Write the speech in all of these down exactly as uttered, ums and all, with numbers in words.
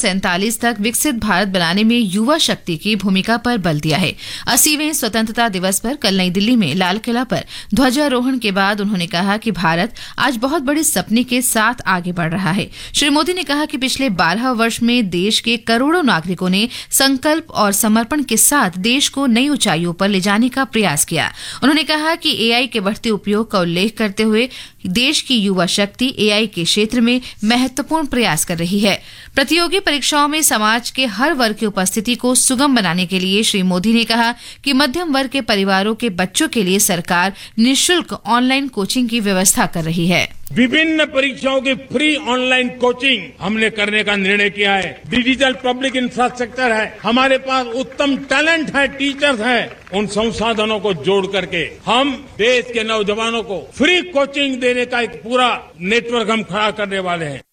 सैंतालीस तक विकसित भारत बनाने में युवा शक्ति की भूमिका पर बल दिया है। अस्सीवें स्वतंत्रता दिवस पर कल नई दिल्ली में लाल किला पर ध्वजारोहण के बाद उन्होंने कहा कि भारत आज बहुत बड़े सपने के साथ आगे बढ़ रहा है। श्री मोदी ने कहा कि पिछले बारह वर्ष में देश के करोड़ों नागरिकों ने संकल्प और समर्पण के साथ देश को नई ऊंचाइयों पर ले जाने का प्रयास किया। उन्होंने कहा कि एआई के बढ़ते उपयोग का उल्लेख करते हुए देश की युवा शक्ति एआई के क्षेत्र में महत्वपूर्ण प्रयास कर रही है। प्रतियोगी परीक्षाओं में समाज के हर वर्ग की उपस्थिति को सुगम बनाने के लिए श्री मोदी ने कहा कि मध्यम वर्ग के परिवारों के बच्चों के लिए सरकार निःशुल्क ऑनलाइन कोचिंग की व्यवस्था कर रही है। विभिन्न परीक्षाओं की फ्री ऑनलाइन कोचिंग हमने करने का निर्णय किया है। डिजिटल पब्लिक इंफ्रास्ट्रक्चर है, हमारे पास उत्तम टैलेंट है, टीचर्स हैं। उन संसाधनों को जोड़ करके हम देश के नौजवानों को फ्री कोचिंग देने का एक पूरा नेटवर्क हम खड़ा करने वाले हैं।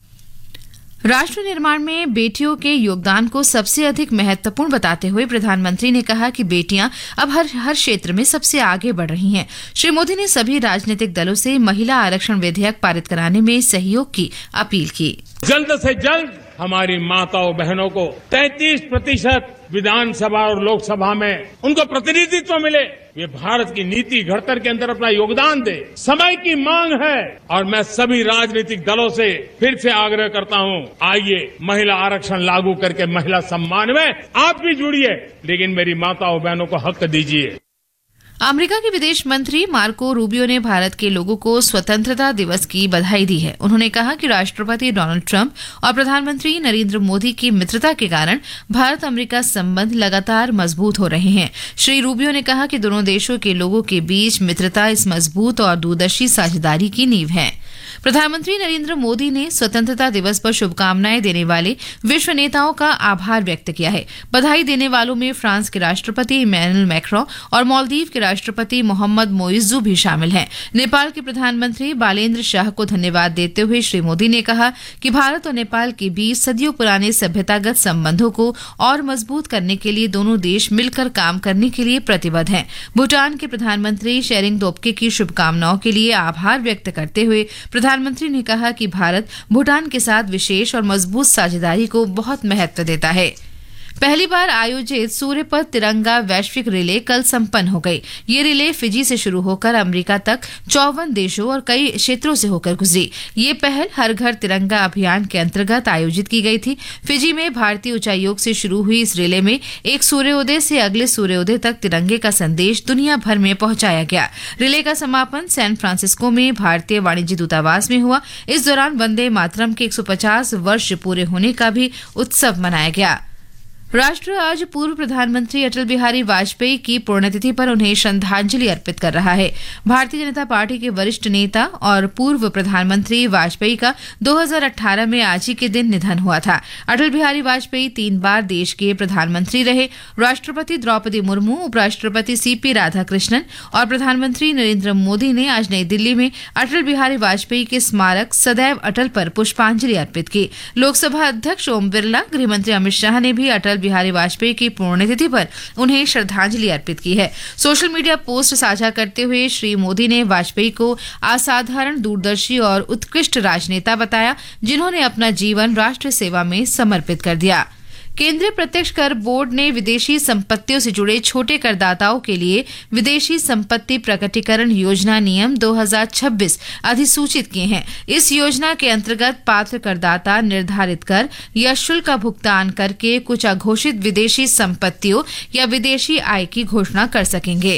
राष्ट्र निर्माण में बेटियों के योगदान को सबसे अधिक महत्वपूर्ण बताते हुए प्रधानमंत्री ने कहा कि बेटियां अब हर हर क्षेत्र में सबसे आगे बढ़ रही हैं। श्री मोदी ने सभी राजनीतिक दलों से महिला आरक्षण विधेयक पारित कराने में सहयोग की अपील की। जल्द से जल्द हमारी माताओं बहनों को तैंतीस प्रतिशत विधानसभा और लोकसभा में उनको प्रतिनिधित्व मिले। ये भारत की नीति घड़तर के अंदर अपना योगदान दे, समय की मांग है। और मैं सभी राजनीतिक दलों से फिर से आग्रह करता हूं, आइए महिला आरक्षण लागू करके महिला सम्मान में आप भी जुड़िए, लेकिन मेरी माताओं बहनों को हक दीजिए। अमेरिका के विदेश मंत्री मार्को रूबियो ने भारत के लोगों को स्वतंत्रता दिवस की बधाई दी है। उन्होंने कहा कि राष्ट्रपति डोनाल्ड ट्रंप और प्रधानमंत्री नरेंद्र मोदी की मित्रता के कारण भारत अमेरिका संबंध लगातार मजबूत हो रहे हैं। श्री रूबियो ने कहा कि दोनों देशों के लोगों के बीच मित्रता इस मजबूत और दूरदर्शी साझेदारी की नींव है। प्रधानमंत्री नरेंद्र मोदी ने स्वतंत्रता दिवस पर शुभकामनाएं देने वाले विश्व नेताओं का आभार व्यक्त किया है। बधाई देने वालों में फ्रांस के राष्ट्रपति इमैनुअल मैक्रों और मालदीव के राष्ट्रपति मोहम्मद मोइज्जू भी शामिल हैं। नेपाल के प्रधानमंत्री बालेन्द्र शाह को धन्यवाद देते हुए श्री मोदी ने कहा कि भारत और नेपाल के बीच सदियों पुराने सभ्यतागत संबंधों को और मजबूत करने के लिए दोनों देश मिलकर काम करने के लिए प्रतिबद्ध हैं। भूटान के प्रधानमंत्री शेरिंग तोब्गे की शुभकामनाओं के लिए आभार व्यक्त करते हुए प्रधानमंत्री ने कहा कि भारत भूटान के साथ विशेष और मजबूत साझेदारी को बहुत महत्व देता है। पहली बार आयोजित सूर्यपथ तिरंगा वैश्विक रिले कल संपन्न हो गई। ये रिले फिजी से शुरू होकर अमेरिका तक चौवन देशों और कई क्षेत्रों से होकर गुजरी। ये पहल हर घर तिरंगा अभियान के अंतर्गत आयोजित की गई थी। फिजी में भारतीय उच्चायोग से शुरू हुई इस रिले में एक सूर्योदय से अगले सूर्योदय तक तिरंगे का संदेश दुनिया भर में पहुंचाया गया। रिले का समापन सैन फ्रांसिस्को में भारतीय वाणिज्य दूतावास में हुआ। इस दौरान वंदे मातरम के एक सौ पचास वर्ष पूरे होने का भी उत्सव मनाया गया। राष्ट्र आज पूर्व प्रधानमंत्री अटल बिहारी वाजपेयी की पुण्यतिथि पर उन्हें श्रद्धांजलि अर्पित कर रहा है। भारतीय जनता पार्टी के वरिष्ठ नेता और पूर्व प्रधानमंत्री वाजपेयी का दो हज़ार अठारह में आज ही के दिन निधन हुआ था। अटल बिहारी वाजपेयी तीन बार देश के प्रधानमंत्री रहे। राष्ट्रपति द्रौपदी मुर्मू, उपराष्ट्रपति सीपी राधाकृष्णन और प्रधानमंत्री नरेंद्र मोदी ने आज नई दिल्ली में अटल बिहारी वाजपेयी के स्मारक सदैव अटल पर पुष्पांजलि अर्पित की। लोकसभा अध्यक्ष ओम बिरला, गृहमंत्री अमित शाह ने भी अटल बिहारी वाजपेयी की पुण्यतिथि पर उन्हें श्रद्धांजलि अर्पित की है। सोशल मीडिया पोस्ट साझा करते हुए श्री मोदी ने वाजपेयी को असाधारण, दूरदर्शी और उत्कृष्ट राजनेता बताया, जिन्होंने अपना जीवन राष्ट्र सेवा में समर्पित कर दिया। केंद्रीय प्रत्यक्ष कर बोर्ड ने विदेशी संपत्तियों से जुड़े छोटे करदाताओं के लिए विदेशी संपत्ति प्रकटीकरण योजना नियम दो हज़ार छब्बीस अधिसूचित किए हैं। इस योजना के अंतर्गत पात्र करदाता निर्धारित कर या शुल्क का भुगतान करके कुछ अघोषित विदेशी संपत्तियों या विदेशी आय की घोषणा कर सकेंगे।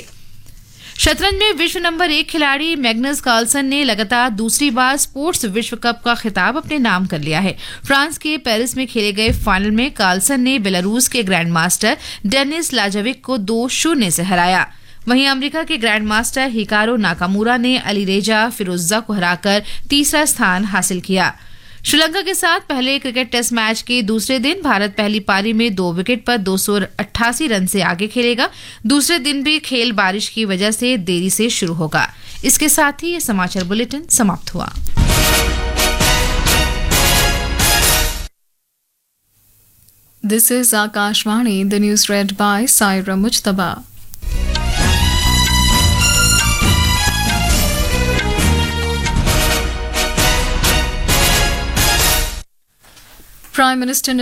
शतरंज में विश्व नंबर एक खिलाड़ी मैग्नस कार्लसन ने लगातार दूसरी बार स्पोर्ट्स विश्व कप का खिताब अपने नाम कर लिया है। फ्रांस के पेरिस में खेले गए फाइनल में कार्लसन ने बेलारूस के ग्रैंड मास्टर डेनिस लाजविक को दो शून्य से हराया। वहीं अमेरिका के ग्रैंड मास्टर हिकारो नाकामुरा ने अलीरेजा फिरोजा को हराकर तीसरा स्थान हासिल किया। श्रीलंका के साथ पहले क्रिकेट टेस्ट मैच के दूसरे दिन भारत पहली पारी में दो विकेट पर दो सौ अट्ठासी रन से आगे खेलेगा। दूसरे दिन भी खेल बारिश की वजह से देरी से शुरू होगा। इसके साथ ही ये समाचार बुलेटिन समाप्त हुआ। This is Akashvani, the news red bye Saira Mujtaba. Prime Minister